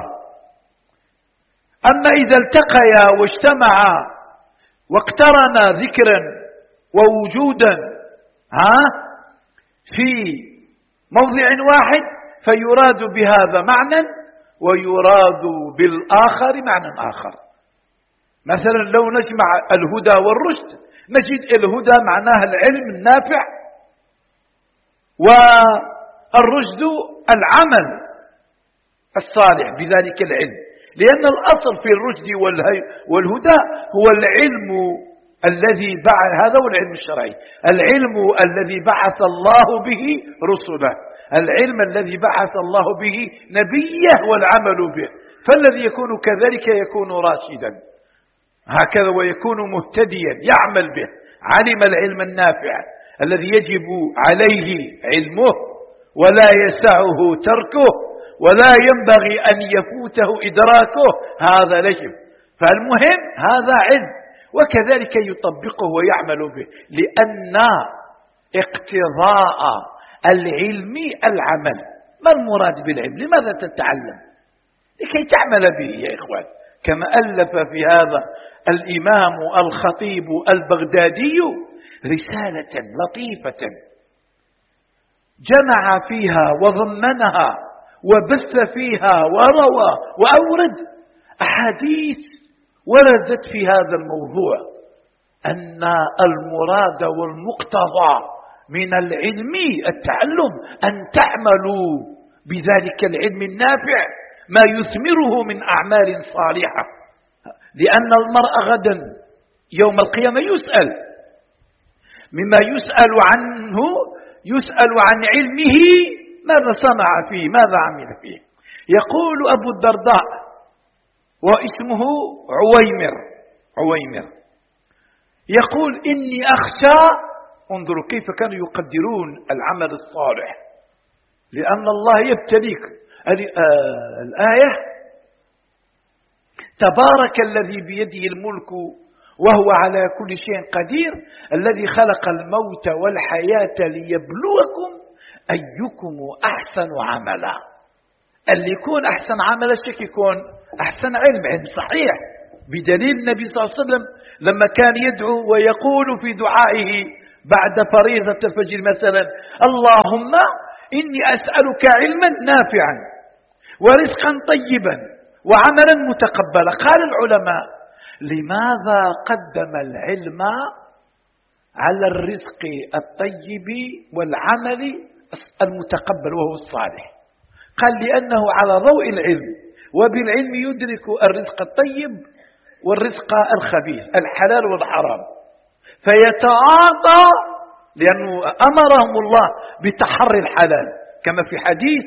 أما إذا التقيا واجتمعا واقترنا ذكرا ووجودا ها في موضع واحد فيراد بهذا معنى ويراد بالآخر معنى آخر. مثلا لو نجمع الهدى والرشد نجد الهدى معناها العلم النافع، والرشد العمل الصالح بذلك العلم، لأن الأصل في الرشد والهدى هو العلم الذي بعث، هذا هو العلم الشرعي، العلم الذي بعث الله به رسله، العلم الذي بعث الله به نبيه والعمل به. فالذي يكون كذلك يكون راشدا هكذا ويكون مهتديا يعمل به، علم العلم النافع الذي يجب عليه علمه ولا يسعه تركه ولا ينبغي أن يفوته إدراكه، هذا يجب. فالمهم هذا علم، وكذلك يطبقه ويعمل به، لأن اقتضاء العلم العمل. ما المراد بالعلم؟ لماذا تتعلم؟ لكي تعمل به يا إخوان، كما ألف في هذا الإمام الخطيب البغدادي رسالة لطيفة جمع فيها وضمنها وبث فيها وروى وأورد أحاديث وردت في هذا الموضوع، أن المراد والمقتضى من العلم التعلم، أن تعملوا بذلك العلم النافع ما يثمره من أعمال صالحة، لأن المرء غدا يوم القيامة يسأل مما يسأل عنه، يسأل عن علمه ماذا صنع فيه، ماذا عمل فيه. يقول أبو الدرداء واسمه عويمر عويمر يقول: إني أخشى، انظروا كيف كانوا يقدرون العمل الصالح، لأن الله يبتليك. آه الآية: تبارك الذي بيده الملك وهو على كل شيء قدير الذي خلق الموت والحياة ليبلوكم أيكم أحسن عملا. اللي يكون أحسن عملا شك يكون أحسن علم، علم صحيح، بدليل النبي صلى الله عليه وسلم لما كان يدعو ويقول في دعائه بعد فريضة الفجر مثلا: اللهم إني أسألك علما نافعا ورزقا طيبا وعملا متقبلا. قال العلماء: لماذا قدم العلم على الرزق الطيب والعمل المتقبل وهو الصالح؟ قال: لأنه على ضوء العلم، وبالعلم يدرك الرزق الطيب والرزق الخبيث، الحلال والحرام، فيتعاطى، لأنه أمرهم الله بتحري الحلال كما في حديث: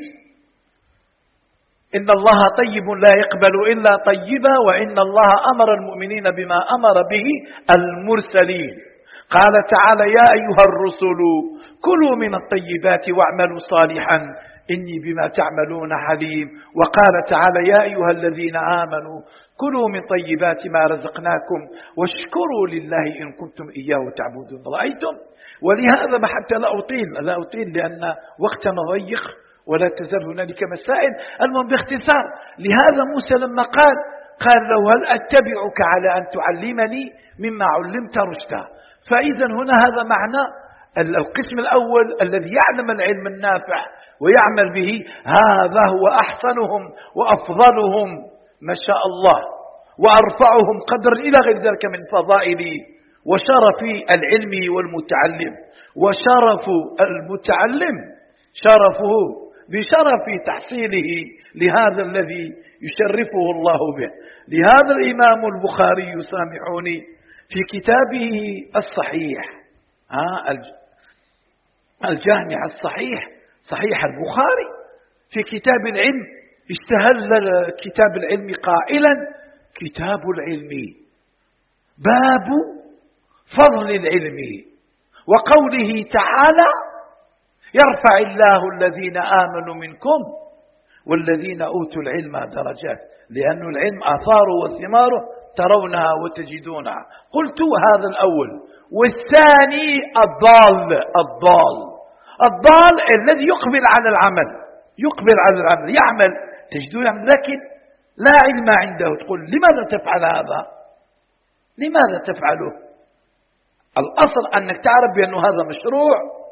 إن الله طيب لا يقبل إلا طيبا، وإن الله أمر المؤمنين بما أمر به المرسلين. قال تعالى: يا أيها الرسل كلوا من الطيبات واعملوا صالحا إني بما تعملون عليم. وقال تعالى: يا أيها الذين آمنوا كلوا من طيبات ما رزقناكم واشكروا لله إن كنتم إياه تعبدون. رأيتم؟ ولهذا ما حتى لا أطيل لا أطيل لأن وقتنا ضيق ولا تزال هنالك مسائل. المهم باختصار، لهذا موسى لما قال قال له: هل أتبعك على أن تعلمني مما علمت رشدا؟ فإذا هنا هذا معنى القسم الأول الذي يعلم العلم النافع ويعمل به، هذا هو أحسنهم وأفضلهم ما شاء الله وأرفعهم قدر إلى غير ذلك من فضائل وشرف العلم والمتعلم. وشرف المتعلم شرفه بشرف تحصيله لهذا الذي يشرفه الله به. لهذا الإمام البخاري سامحوني في كتابه الصحيح الجامع الصحيح صحيح البخاري في كتاب العلم استهل كتاب العلم قائلا: كتاب العلم باب فضل العلم، وقوله تعالى: يرفع الله الذين آمنوا منكم والذين أوتوا العلم درجات، لأن العلم آثاره وثماره ترونها وتجدونها. قلت هذا الأول. والثاني الضال الضال الضال الذي يقبل على العمل يقبل على العمل يعمل تجدون يعمل، لكن لا علم عنده. تقول: لماذا تفعل هذا؟ لماذا تفعله؟ الأصل أنك تعرف بأنه هذا مشروع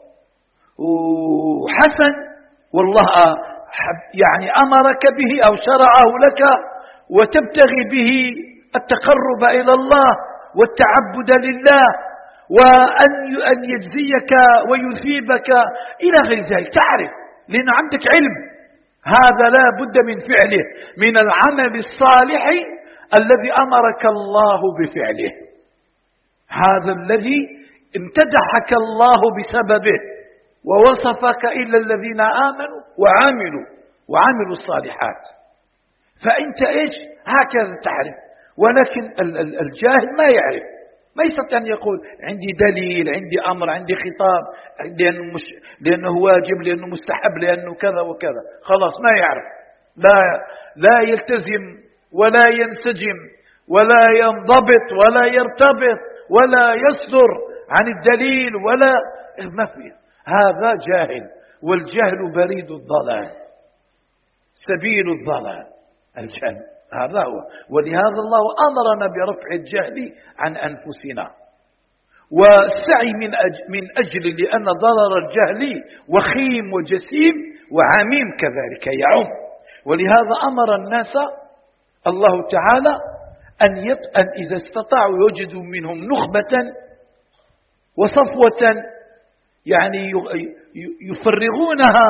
وحسن، والله يعني أمرك به أو شرعه لك، وتبتغي به التقرب إلى الله والتعبد لله، وأن يجزيك ويثيبك إلى غير ذلك. تعرف لأن عندك علم، هذا لا بد من فعله، من العمل الصالح الذي أمرك الله بفعله، هذا الذي امتدحك الله بسببه ووصفك إلا الذين آمنوا وعملوا وعملوا الصالحات. فأنت إيش هكذا تعرف، ولكن الجاهل ما يعرف، ما يستطيع أن يقول: عندي دليل، عندي أمر، عندي خطاب، لأنه, مش لأنه واجب، لأنه مستحب، لأنه كذا وكذا. خلاص ما يعرف، لا, لا يلتزم ولا ينسجم ولا ينضبط ولا يرتبط ولا يصدر عن الدليل ولا ما فيه. هذا جاهل، والجهل بريد الضلال، سبيل الضلال الجهل، هذا هو. ولهذا الله أمرنا برفع الجهل عن أنفسنا والسعي من أجل, من أجل لأن ضرر الجهل وخيم وجسيم وعميم كذلك يعم. ولهذا أمر الناس الله تعالى أن, يط... أن إذا استطاعوا يوجدوا منهم نخبة وصفوة يعني يفرغونها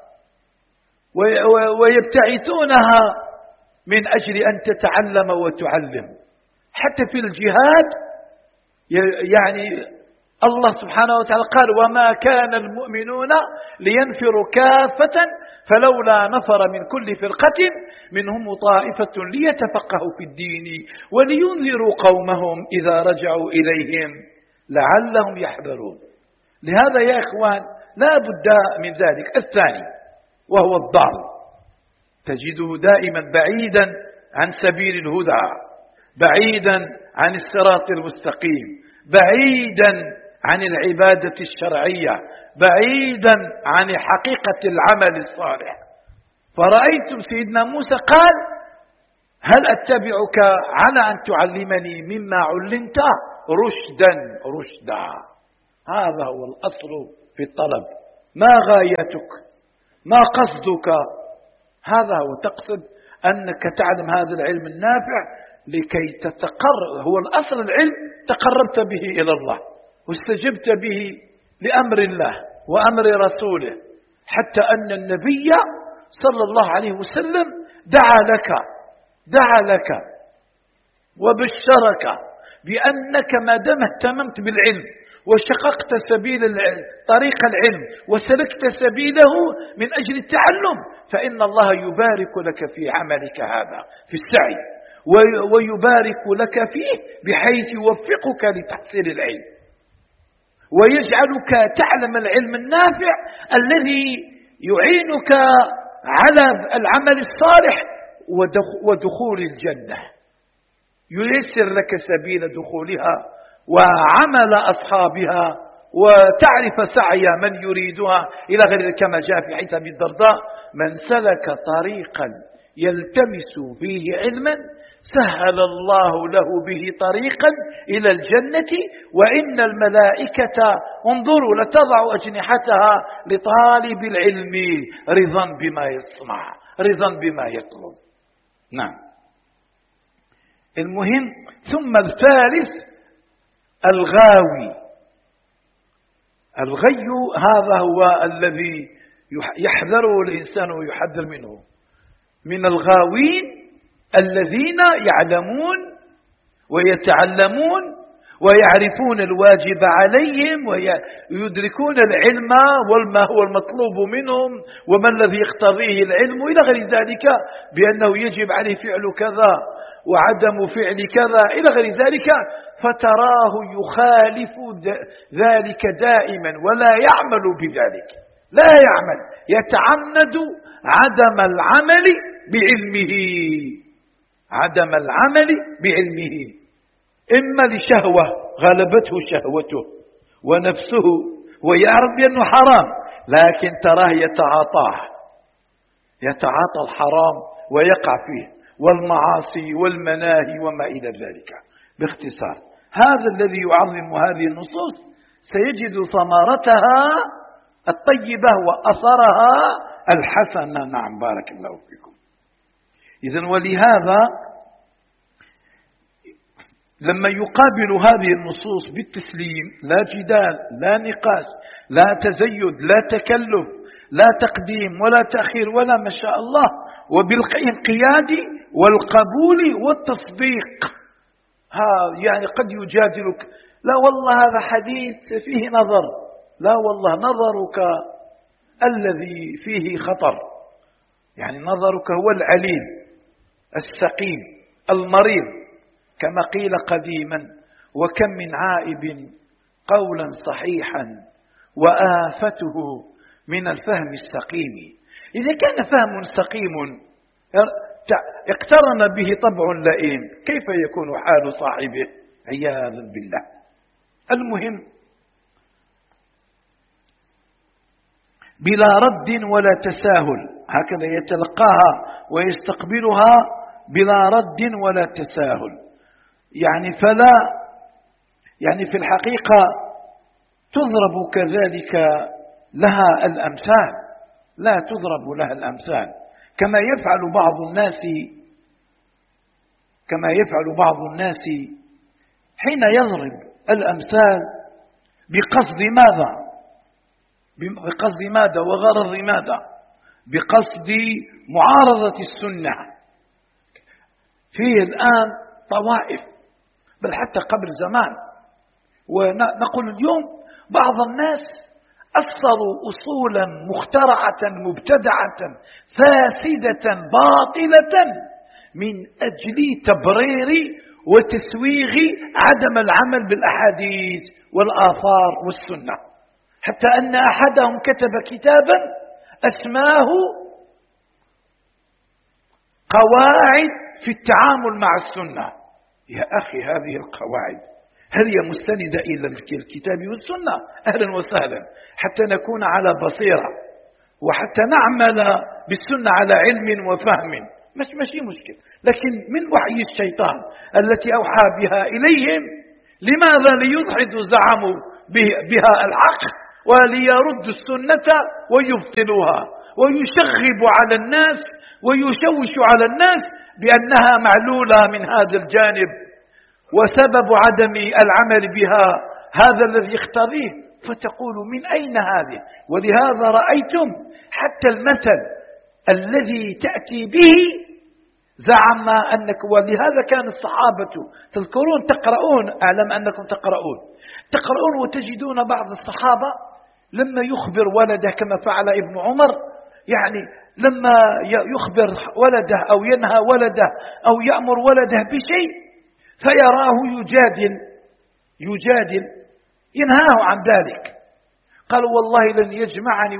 ويبتعثونها من أجل أن تتعلم وتعلم. حتى في الجهاد يعني الله سبحانه وتعالى قال: وما كان المؤمنون لينفروا كافة فلولا نفر من كل فرقة منهم طائفة ليتفقهوا في الدين ولينذروا قومهم إذا رجعوا إليهم لعلهم يحذرون. لهذا يا إخوان لا بد من ذلك. الثاني وهو الضال، تجده دائما بعيدا عن سبيل الهدى، بعيدا عن الصراط المستقيم، بعيدا عن العبادة الشرعية، بعيدا عن حقيقة العمل الصالح. فرأيتم سيدنا موسى قال: هل أتبعك على أن تعلمني مما علمت رشدا رشدا. هذا هو الأصل في الطلب. ما غايتك؟ ما قصدك؟ هذا هو، تقصد أنك تعلم هذا العلم النافع لكي تتقرب. هو الأصل العلم تقربت به إلى الله واستجبت به لأمر الله وأمر رسوله، حتى أن النبي صلى الله عليه وسلم دعا لك دعا لك وبشرك بأنك ما دام اهتممت بالعلم وشققت سبيل العلم طريق العلم وسلكت سبيله من أجل التعلم، فإن الله يبارك لك في عملك هذا في السعي، ويبارك لك فيه بحيث يوفقك لتحصيل العلم ويجعلك تعلم العلم النافع الذي يعينك على العمل الصالح ودخول الجنة، ييسر لك سبيل دخولها وعمل أصحابها، وتعرف سعي من يريدها إلى غير، كما جاء في حديث أبي الدرداء: من سلك طريقا يلتمس فيه علما سهل الله له به طريقا إلى الجنة، وإن الملائكة انظروا لتضع أجنحتها لطالب العلم رضا بما يصنع، رضا بما يطلب. نعم. المهم، ثم الثالث الغاوي. الغي هذا هو الذي يحذره الإنسان ويحذر منه، من الغاوين الذين يعلمون ويتعلمون ويعرفون الواجب عليهم ويدركون العلم وما هو المطلوب منهم وما الذي يقتضيه العلم إلى غير ذلك، بأنه يجب عليه فعل كذا وعدم فعل كذا إلى غير ذلك، فتراه يخالف ذلك دائما ولا يعمل بذلك، لا يعمل، يتعمد عدم العمل بعلمه، عدم العمل بعلمه، إما لشهوة غلبته شهوته ونفسه ويعرف بأنه حرام، لكن تراه يتعاطاه، يتعاطى الحرام ويقع فيه والمعاصي والمناهي وما إلى ذلك. باختصار، هذا الذي يعظم هذه النصوص سيجد ثمرتها الطيبة وأثرها الحسنة. نعم، بارك الله فيكم. إذن ولهذا لما يقابل هذه النصوص بالتسليم، لا جدال، لا نقاش، لا تزيد، لا تكلف، لا تقديم ولا تأخير ولا ما شاء الله، وبالانقياد والقبول والتصديق. ها يعني قد يجادلك: لا والله هذا حديث فيه نظر. لا والله، نظرك الذي فيه خطر، يعني نظرك هو العليل السقيم المريض، كما قيل قديما: وكم من عائب قولا صحيحا وآفته من الفهم السقيم. إذا كان فهم سقيم اقترن به طبع لئيم، كيف يكون حال صاحبه؟ عياذا بالله. المهم، بلا رد ولا تساهل، هكذا يتلقاها ويستقبلها بلا رد ولا تساهل. يعني فلا يعني في الحقيقة تضرب كذلك لها الأمثال، لا تضرب لها الأمثال، كما يفعل بعض الناس كما يفعل بعض الناس حين يضرب الأمثال بقصد ماذا؟ بقصد ماذا وغرض ماذا؟ بقصد معارضة السنة. فيه الآن طوائف، بل حتى قبل زمان، ونقول اليوم بعض الناس أصلوا أصولا مخترعة مبتدعة فاسدة باطلة من أجل تبرير وتسويغ عدم العمل بالأحاديث والآثار والسنة، حتى أن أحدهم كتب كتابا أسماه قواعد في التعامل مع السنة. يا أخي، هذه القواعد هل هي مستندة إلى الكتاب والسنة؟ أهلا وسهلا، حتى نكون على بصيرة وحتى نعمل بالسنة على علم وفهم، مش ماشي مشكل. لكن من وحي الشيطان التي أوحى بها إليهم، لماذا؟ ليدحضوا زعموا بها الحق وليردوا السنة ويبطلوها ويشغبوا على الناس ويشوشوا على الناس بأنها معلولة من هذا الجانب، وسبب عدم العمل بها هذا الذي يقتضيه. فتقول من أين هذه؟ ولهذا رأيتم حتى المثل الذي تأتي به زعم أنك، ولهذا كان الصحابة تذكرون تقرؤون، أعلم أنكم تقرؤون تقرؤون وتجدون بعض الصحابة لما يخبر ولده كما فعل ابن عمر، يعني لما يخبر ولده أو ينهى ولده أو يأمر ولده بشيء فيراه يجادل يجادل ينهاه عن ذلك، قال والله لن يجمعني